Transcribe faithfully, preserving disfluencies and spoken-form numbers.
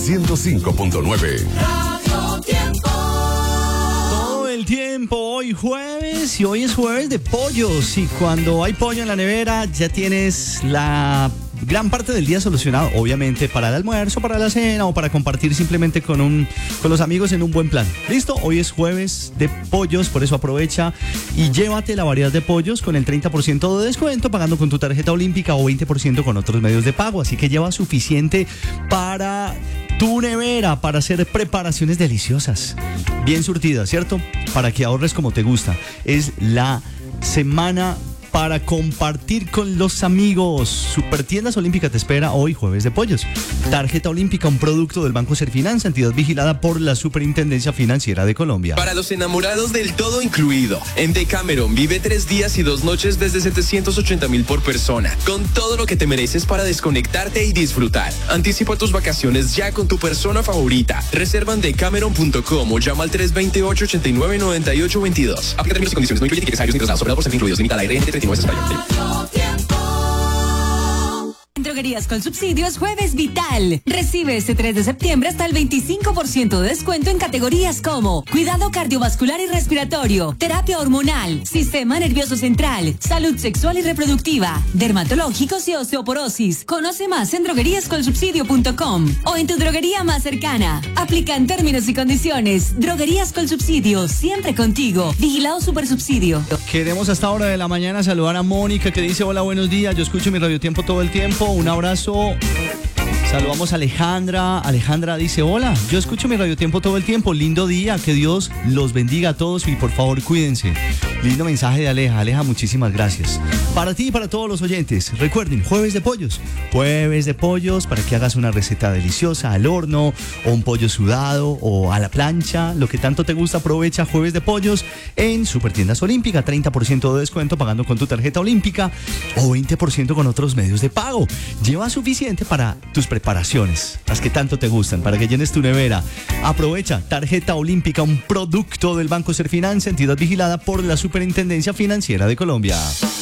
ciento cinco punto nueve. Radio Tiempo. Todo el tiempo, hoy jueves, y hoy es jueves de pollos. Y cuando hay pollo en la nevera, ya tienes la gran parte del día solucionado, obviamente para el almuerzo, para la cena o para compartir simplemente con un con los amigos en un buen plan. ¿Listo? Hoy es jueves de pollos, por eso aprovecha y llévate la variedad de pollos con el treinta por ciento de descuento pagando con tu tarjeta olímpica o veinte por ciento con otros medios de pago. Así que lleva suficiente para tu nevera, para hacer preparaciones deliciosas, bien surtidas, ¿cierto? Para que ahorres como te gusta. Es la semana para compartir con los amigos. Supertiendas Olímpica te espera hoy, jueves de pollos. Tarjeta Olímpica, un producto del Banco Serfinanza, entidad vigilada por la Superintendencia Financiera de Colombia. Para los enamorados del todo incluido, en Decameron vive tres días y dos noches desde setecientos ochenta mil por persona, con todo lo que te mereces para desconectarte y disfrutar. Anticipa tus vacaciones ya con tu persona favorita. Reserva en decameron punto com o llama al tres dos ocho, ocho nueve, nueve ocho dos dos. Aplica términos y condiciones. No incluye tickets aéreos ni traslados. Operado por Serfin incluidos. Limita la R N T treinta y nueve Radio Tiempo. En Droguerías con Subsidios, Jueves Vital. Recibe este tres de septiembre hasta el veinticinco por ciento de descuento en categorías como cuidado cardiovascular y respiratorio, terapia hormonal, sistema nervioso central, salud sexual y reproductiva, dermatológicos y osteoporosis. Conoce más en droguerías con subsidio punto com o en tu droguería más cercana. Aplican términos y condiciones. Droguerías con Subsidio, siempre contigo. Vigilado Supersubsidio. Queremos hasta hora de la mañana saludar a Mónica, que dice: hola, buenos días, yo escucho mi Radio Tiempo todo el tiempo. Un abrazo. Saludamos a Alejandra. Alejandra dice: hola, yo escucho mi Radio Tiempo todo el tiempo. Lindo día, que Dios los bendiga a todos y por favor cuídense. Lindo mensaje de Aleja. Aleja, muchísimas gracias. Para ti y para todos los oyentes, recuerden, jueves de pollos. Jueves de pollos para que hagas una receta deliciosa al horno, o un pollo sudado, o a la plancha, lo que tanto te gusta. Aprovecha jueves de pollos en Supertiendas Olímpica. treinta por ciento de descuento pagando con tu tarjeta olímpica o veinte por ciento con otros medios de pago. Lleva suficiente para tus preparaciones, las que tanto te gustan, para que llenes tu nevera. Aprovecha tarjeta olímpica, un producto del Banco Serfinanza, entidad vigilada por la Superintendencia Financiera de Colombia.